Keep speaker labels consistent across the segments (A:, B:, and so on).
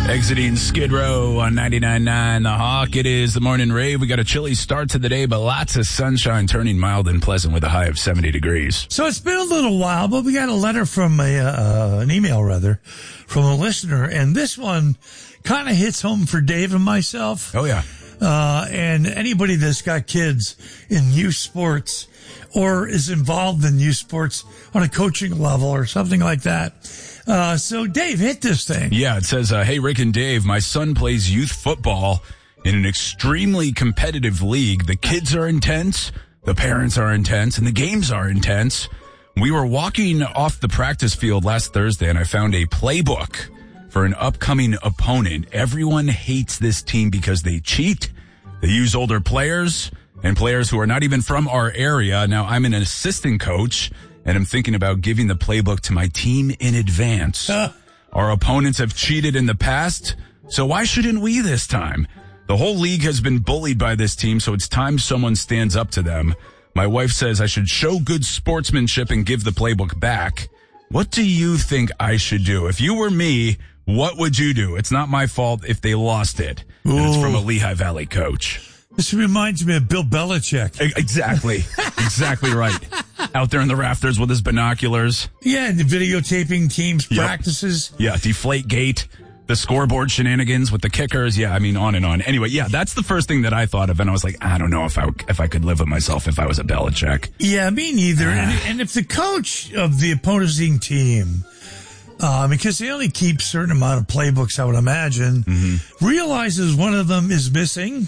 A: Exiting Skid Row on 99.9 The Hawk. It is the morning rave. We got a chilly start to the day, but lots of sunshine, turning mild and pleasant with a high of 70 degrees.
B: So it's been a little while, but we got a letter from an email from a listener, and this one kind of hits home for Dave and myself.
A: Oh, yeah.
B: And anybody that's got kids in youth sports or is involved in youth sports on a coaching level or something like that. So Dave, hit this thing.
A: Yeah, it says, hey, Rick and Dave, my son plays youth football in an extremely competitive league. The kids are intense, the parents are intense, and the games are intense. We were walking off the practice field last Thursday, and I found a playbook for an upcoming opponent. Everyone hates this team because they cheat. They use older players and players who are not even from our area. Now, I'm an assistant coach, and I'm thinking about giving the playbook to my team in advance. Our opponents have cheated in the past, so why shouldn't we this time? The whole league has been bullied by this team, so it's time someone stands up to them. My wife says I should show good sportsmanship and give the playbook back. What do you think I should do? If you were me, what would you do? It's not my fault if they lost it. And it's from a Lehigh Valley coach.
B: This reminds me of Bill Belichick.
A: Exactly. Exactly right. Out there in the rafters with his binoculars.
B: Yeah, and videotaping teams' practices.
A: Yeah, Deflategate, the scoreboard shenanigans with the kickers. Yeah, I mean, on and on. Anyway, yeah, that's the first thing that I thought of, and I was like, I don't know if I could live with myself if I was a Belichick.
B: Yeah, me neither. And if the coach of the opposing team, because they only keep a certain amount of playbooks, I would imagine, realizes one of them is missing,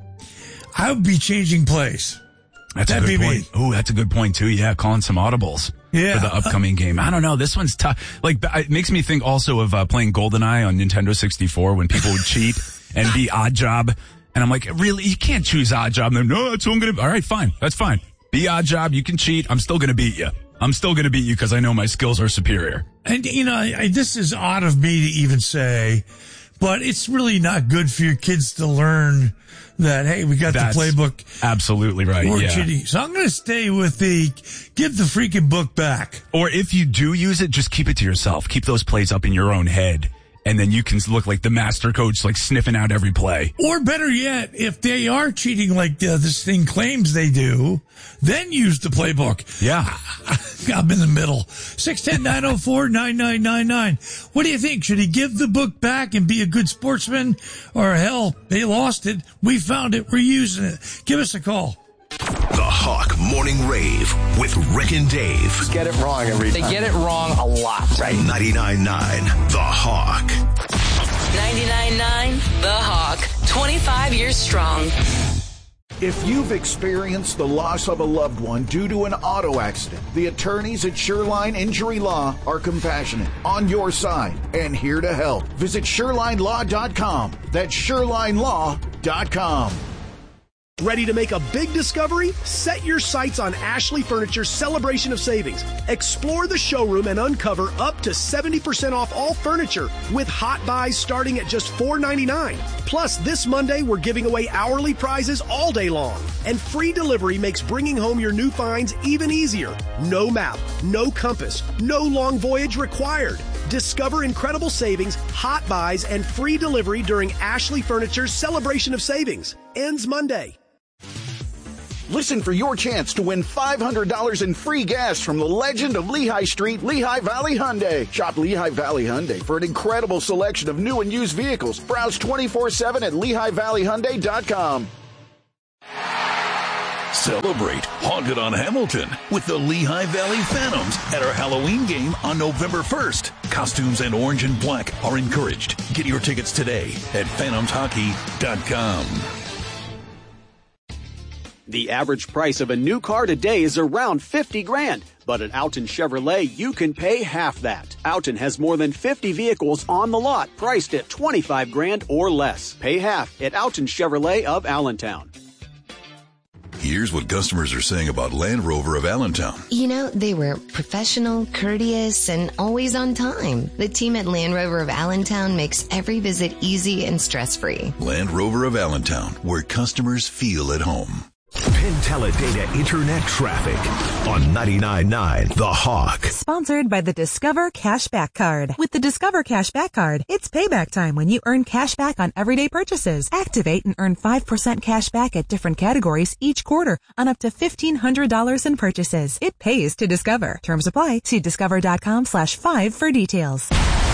B: I would be changing plays.
A: That'd be good point. Ooh, that's a good point too. Yeah, calling some audibles for the upcoming game. I don't know. This one's tough. Like, it makes me think also of playing GoldenEye on Nintendo 64 when people would cheat and be Odd Job. And I'm like, really? You can't choose Odd Job. And no, that's what I'm going to. All right, fine. That's fine. Be Odd Job. You can cheat. I'm still going to beat you. I'm still going to beat you because I know my skills are superior.
B: And, you know, this is odd of me to even say, but it's really not good for your kids to learn that, hey, we got the playbook.
A: Absolutely right. Yeah.
B: Cheating. So I'm going to stay with the give the freaking book back.
A: Or if you do use it, just keep it to yourself. Keep those plays up in your own head. And then you can look like the master coach, like sniffing out every play.
B: Or better yet, if they are cheating like this thing claims they do, then use the playbook.
A: Yeah.
B: I'm in the middle. 610-904-9999. What do you think? Should he give the book back and be a good sportsman? Or hell, they lost it. We found it. We're using it. Give us a call.
C: The Hawk Morning Rave with Rick and Dave.
D: Just get it wrong every time.
E: They get it wrong a lot, right?
C: 99.9 The Hawk.
F: 99.9 The Hawk. 25 years strong.
G: If you've experienced the loss of a loved one due to an auto accident, the attorneys at Shoreline Injury Law are compassionate, on your side, and here to help. Visit ShorelineLaw.com. That's ShorelineLaw.com.
H: Ready to make a big discovery? Set your sights on Ashley Furniture's Celebration of Savings. Explore the showroom and uncover up to 70% off all furniture with hot buys starting at just $4.99. Plus, this Monday, we're giving away hourly prizes all day long. And free delivery makes bringing home your new finds even easier. No map, no compass, no long voyage required. Discover incredible savings, hot buys, and free delivery during Ashley Furniture's Celebration of Savings. Ends Monday.
G: Listen for your chance to win $500 in free gas from the legend of Lehigh Street, Lehigh Valley Hyundai. Shop Lehigh Valley Hyundai for an incredible selection of new and used vehicles. Browse 24/7 at LehighValleyHyundai.com.
C: Celebrate Haunted on Hamilton with the Lehigh Valley Phantoms at our Halloween game on November 1st. Costumes and orange and black are encouraged. Get your tickets today at PhantomsHockey.com.
I: The average price of a new car today is around $50,000, but at Alton Chevrolet, you can pay half that. Alton has more than 50 vehicles on the lot priced at $25,000 or less. Pay half at Alton Chevrolet of Allentown.
C: Here's what customers are saying about Land Rover of Allentown.
J: You know, they were professional, courteous, and always on time. The team at Land Rover of Allentown makes every visit easy and stress-free.
C: Land Rover of Allentown, where customers feel at home.
D: Teledata Internet traffic on 99.9 The Hawk.
K: Sponsored by the Discover Cashback Card. With the Discover Cashback Card, it's payback time when you earn cash back on everyday purchases. Activate and earn 5% cash back at different categories each quarter on up to $1,500 in purchases. It pays to Discover. Terms apply. See discover.com/5 for details.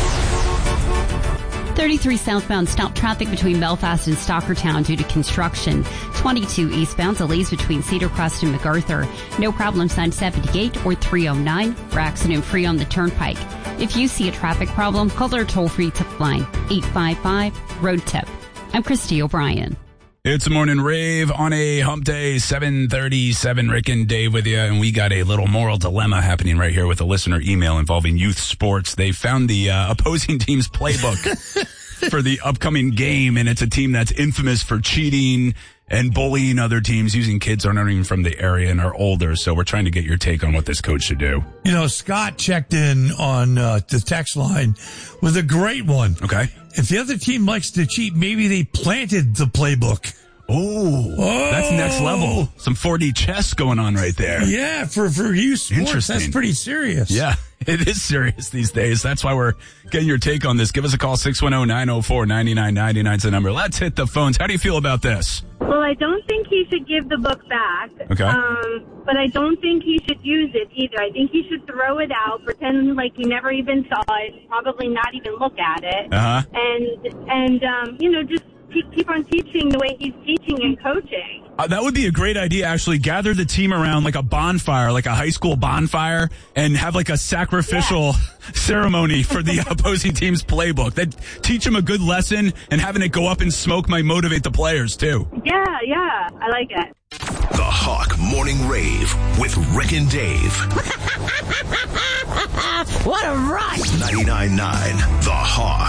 L: 33 southbound stop traffic between Belfast and Stockertown due to construction. 22 eastbound delays between Cedar Crest and MacArthur. No problems on 78 or 309. We're accident free on the Turnpike. If you see a traffic problem, call our toll-free tip line 855-ROAD-TIP. I'm Christy O'Brien.
A: It's a morning rave on a hump day, 7:37. Rick and Dave with you, and we got a little moral dilemma happening right here with a listener email involving youth sports. They found the opposing team's playbook for the upcoming game, and it's a team that's infamous for cheating and bullying other teams, using kids who aren't even from the area and are older. So we're trying to get your take on what this coach should do.
B: You know, Scott checked in on the text line with a great one.
A: Okay.
B: If the other team likes to cheat, maybe they planted the playbook.
A: Oh, that's next level. Some 4D chess going on right there.
B: Yeah, for youth sports, that's pretty serious.
A: Yeah, it is serious these days. That's why we're getting your take on this. Give us a call, 610-904-9999 is the number. Let's hit the phones. How do you feel about this?
M: Well, I don't think he should give the book back.
A: Okay.
M: But I don't think he should use it either. I think he should throw it out, pretend like he never even saw it, probably not even look at it. And just keep on teaching the way he's teaching and coaching.
A: That would be a great idea, actually. Gather the team around like a bonfire, like a high school bonfire, and have like a sacrificial ceremony for the opposing team's playbook. That teach them a good lesson, and having it go up in smoke might motivate the players, too.
M: Yeah, I like it.
D: The Hawk Morning Rave with Rick and Dave.
E: What a rush!
D: 99.9 The Hawk.